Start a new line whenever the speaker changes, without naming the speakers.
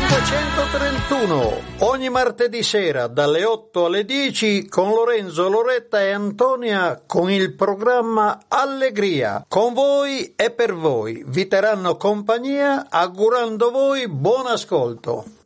531, ogni martedì sera dalle 8 alle 10 con Lorenzo, Loretta e Antonia con il programma Allegria. Con voi e per voi vi terranno compagnia augurando voi buon ascolto.